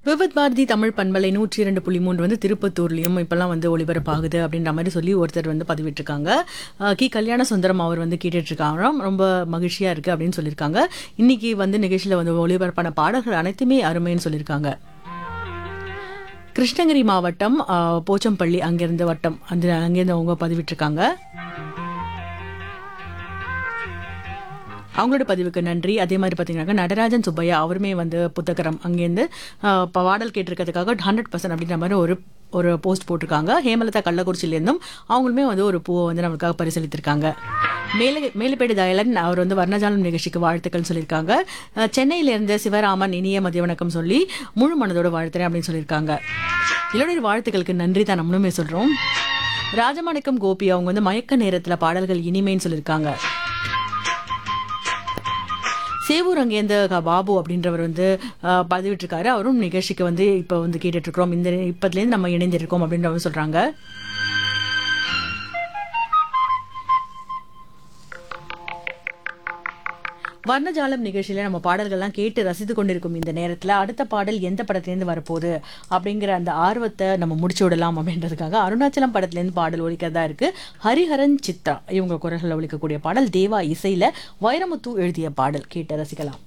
விவித் பாரதி தமிழ் பண்பலை 102.3 வந்து திருப்பத்தூர்லயும் இப்பெல்லாம் வந்து ஒளிபரப்பாகுது அப்படின்ற மாதிரி சொல்லி ஒருத்தர் வந்து பதிவிட்டிருக்காங்க. கல்யாண சுந்தரம் அவர் வந்து கேட்டுட்டு இருக்காராம். ரொம்ப மகிழ்ச்சியா இருக்கு அப்படின்னு சொல்லியிருக்காங்க. இன்னைக்கு வந்து நிகழ்ச்சியில வந்து ஒளிபரப்பான பாடல்கள் அனைத்துமே அருமைன்னு சொல்லியிருக்காங்க. கிருஷ்ணகிரி மாவட்டம் போச்சம்பள்ளி அங்கிருந்து வட்டம் அங்கிருந்து அவங்க பதிவிட்டிருக்காங்க. அவங்களோட பதிவுக்கு நன்றி. அதே மாதிரி பார்த்தீங்கன்னா நடராஜன் சுப்பையா அவருமே வந்து புத்தகரம் அங்கேருந்து பாடல் கேட்டிருக்கிறதுக்காக 100% அப்படின்ற மாதிரி ஒரு போஸ்ட் போட்டிருக்காங்க. ஹேமலதா கள்ளக்குறிச்சியிலேருந்தும் அவங்களுமே வந்து ஒரு பூவை வந்து நம்மளுக்காக பரிசீலித்திருக்காங்க. மேலுப்பேடு தயலன் அவர் வந்து வர்ணஜாலம் நிகழ்ச்சிக்கு வாழ்த்துக்கள் சொல்லியிருக்காங்க. சென்னையிலேருந்து சிவராமன் இனிய மதிய வணக்கம் சொல்லி முழு மனதோட வாழ்த்துறேன் அப்படின்னு சொல்லியிருக்காங்க. இளநீர் வாழ்த்துக்களுக்கு நன்றி தான் நம்மளுமே சொல்கிறோம். ராஜமாணிக்கம் கோபி அவங்க வந்து மயக்க நேரத்தில் பாடல்கள் இனிமைன்னு சொல்லியிருக்காங்க. சேவூர் அங்கேருந்து பாபு அப்படின்றவர் வந்து பதிவிட்டிருக்காரு. அவரும் நிகழ்ச்சிக்கு வந்து இப்போ வந்து கேட்டுட்டு இருக்கிறோம். இப்பத்துலேருந்து நம்ம இணைந்திருக்கோம் அப்படின்றவர் சொல்றாங்க. வர்ணஜாலம் நிகழ்ச்சியில நம்ம பாடல்கள்லாம் கேட்டு ரசித்து கொண்டிருக்கும் இந்த நேரத்தில் அடுத்த பாடல் எந்த படத்துலேருந்து வரப்போகுது அப்படிங்கிற அந்த ஆர்வத்தை நம்ம முடிச்சு விடலாம் அப்படின்றதுக்காக அருணாச்சலம் படத்துலேருந்து பாடல் ஒலிக்கிறதா இருக்கு. ஹரிஹரன் சித்ரா இவங்க குரல்களில் ஒலிக்கக்கூடிய பாடல் தேவா இசையில வைரமுத்து எழுதிய பாடல் கேட்டு ரசிக்கலாம்.